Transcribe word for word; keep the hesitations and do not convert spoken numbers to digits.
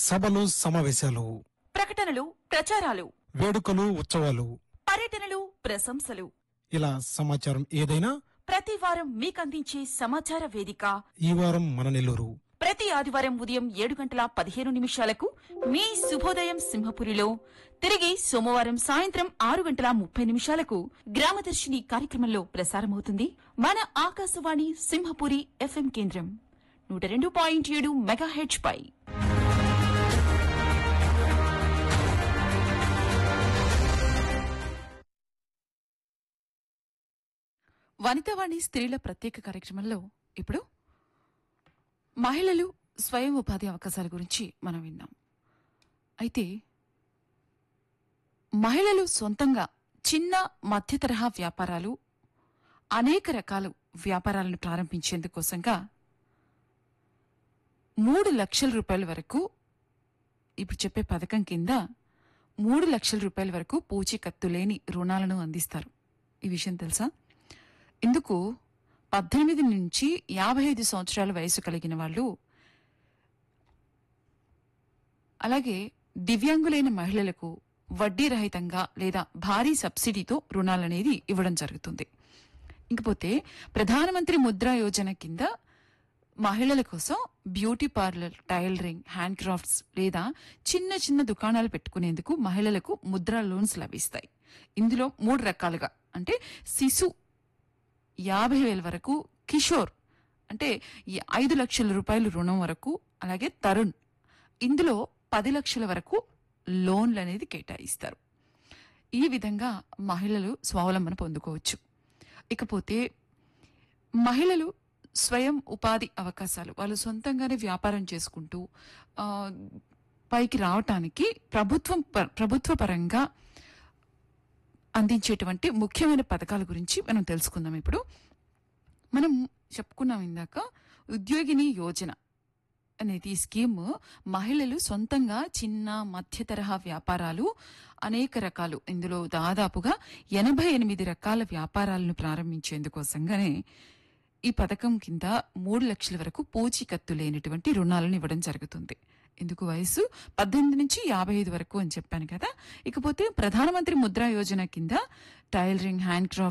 సభలు సమావేశాలు, ప్రకటనలు, ప్రచారాలు, వేడుకలు, ఉత్సవాలు, పర్యటనలు, ప్రశంసలు, ఇలా సమాచారం ఏదైనా ప్రతి వారం మీకందించే సమాచార వేదిక. ఈ వారం మన నెల్లూరు. ప్రతి ఆదివారం ఉదయం ఏడు గంటల పదిహేను నిమిషాలకు మీ శుభోదయం సింహపురిలో, తిరిగి సోమవారం సాయంత్రం ఆరు గంటల ముప్పై నిమిషాలకు గ్రామదర్శిని కార్యక్రమంలో ప్రసారమవుతుంది మన ఆకాశవాణి సింహపురి ఎఫ్ఎం కేంద్రం నూట రెండు పాయింట్ ఏడు మెగాహెచ్ పై. వనితావాణి స్త్రీల ప్రత్యేక కార్యక్రమంలో ఇప్పుడు మహిళలు స్వయం ఉపాధి అవకాశాల గురించి మనం విన్నాం. అయితే మహిళలు సొంతంగా చిన్న మధ్య తరహా వ్యాపారాలు, అనేక రకాల వ్యాపారాలను ప్రారంభించేందుకోసంగా మూడు లక్షల రూపాయల వరకు ఇప్పుడు చెప్పే పథకం కింద మూడు లక్షల రూపాయల వరకు పూచీకత్తు లేని రుణాలను అందిస్తారు. ఈ విషయం తెలుసా? ఇందుకు పద్దెనిమిది నుంచి యాభై ఐదు సంవత్సరాల వయసు కలిగిన వాళ్ళు, అలాగే దివ్యాంగులైన మహిళలకు వడ్డీ రహితంగా లేదా భారీ సబ్సిడీతో రుణాలనేది ఇవ్వడం జరుగుతుంది. ఇంకపోతే ప్రధానమంత్రి ముద్రా యోజన కింద మహిళల కోసం beauty parlour, tailoring, hand crafts లేదా చిన్న చిన్న దుకాణాలు పెట్టుకునేందుకు మహిళలకు ముద్రా లోన్స్ లభిస్తాయి. ఇందులో మూడు రకాలుగా, అంటే శిశు యాభై వేల వరకు, కిషోర్ అంటే ఈ ఐదు లక్షల రూపాయలు రుణం వరకు, అలాగే తరుణ్ ఇందులో పది లక్షల వరకు లోన్లు అనేది కేటాయిస్తారు. ఈ విధంగా మహిళలు స్వావలంబన పొందుకోవచ్చు. ఇకపోతే మహిళలు స్వయం ఉపాధి అవకాశాలు, వాళ్ళు సొంతంగానే వ్యాపారం చేసుకుంటూ ఆ, పైకి రావటానికి ప్రభుత్వం ప్రభుత్వ పరంగా అందించేటువంటి ముఖ్యమైన పథకాల గురించి మనం తెలుసుకుందాం. ఇప్పుడు మనం చెప్పుకున్నాం ఇందాక ఉద్యోగిని యోజన అనేది ఈ స్కీమ్ మహిళలు సొంతంగా చిన్న మధ్య తరహా వ్యాపారాలు అనేక రకాలు, ఇందులో దాదాపుగా ఎనభై ఎనిమిది రకాల వ్యాపారాలను ప్రారంభించేందుకోసంగానే ఈ పథకం కింద మూడు లక్షల వరకు పూచీకత్తు లేనటువంటి రుణాలను ఇవ్వడం జరుగుతుంది. ఇందుకు వయసు పద్దెనిమిది నుంచి యాభై ఐదు వరకు అని చెప్పాను కదా. ఇకపోతే ప్రధానమంత్రి ముద్రా యోజన కింద టైలరింగ్, హ్యాండ్ క్రాఫ్ట్